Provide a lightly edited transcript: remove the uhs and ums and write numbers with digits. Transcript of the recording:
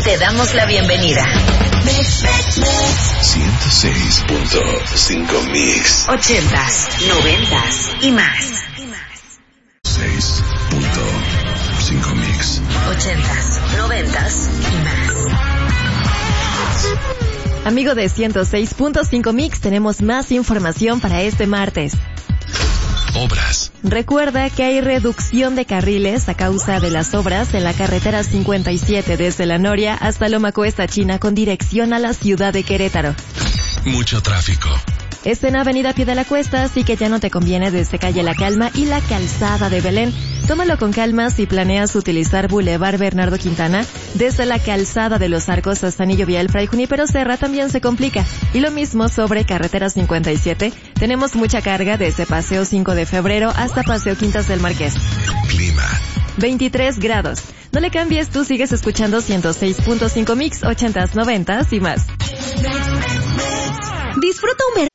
te damos la bienvenida. 106.5 Mix. 80s, 90s y más. 6.5 Mix. 80s, 90s y más. Amigo de 106.5 Mix, tenemos más información para este martes. Obras. Recuerda que hay reducción de carriles a causa de las obras en la carretera 57 desde La Noria hasta Loma Cuesta China con dirección a la ciudad de Querétaro. Mucho tráfico. Es en Avenida Pie de la Cuesta, así que ya no te conviene desde calle La Calma y la Calzada de Belén. Tómalo con calma si planeas utilizar Boulevard Bernardo Quintana. Desde la Calzada de los Arcos hasta Anillo Vial Fray Junípero Serra también se complica. Y lo mismo sobre carretera 57. Tenemos mucha carga desde Paseo 5 de Febrero hasta Paseo Quintas del Marqués. Clima. 23 grados. No le cambies, tú sigues escuchando 106.5 Mix, 80s, 90s y más. Disfruta un